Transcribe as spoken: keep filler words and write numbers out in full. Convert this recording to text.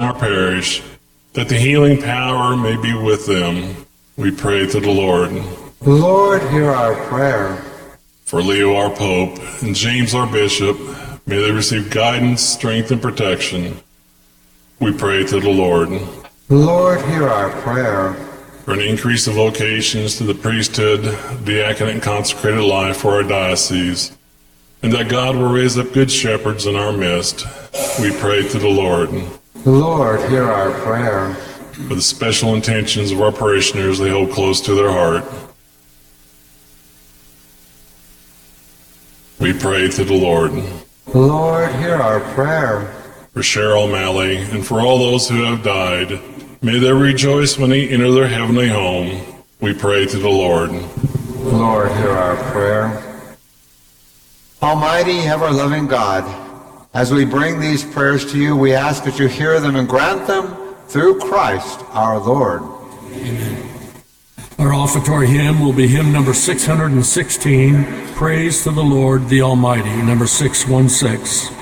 our parish, that the healing power may be with them. We pray to the Lord. Lord, hear our prayer. For Leo, our Pope, and James, our Bishop, may they receive guidance, strength, and protection. We pray to the Lord. Lord, hear our prayer. For an increase of vocations to the priesthood, diaconate, and consecrated life for our diocese, and that God will raise up good shepherds in our midst, we pray to the Lord. Lord, hear our prayer. For the special intentions of our parishioners they hold close to their heart, we pray to the Lord. Lord, hear our prayer. For Cheryl O'Malley, and for all those who have died, may they rejoice when they enter their heavenly home. We pray to the Lord. Lord, hear our prayer. Almighty, ever-loving God, as we bring these prayers to you, we ask that you hear them and grant them through Christ our Lord. Amen. Our offertory hymn will be hymn number six hundred sixteen, Praise to the Lord the Almighty, number six one six.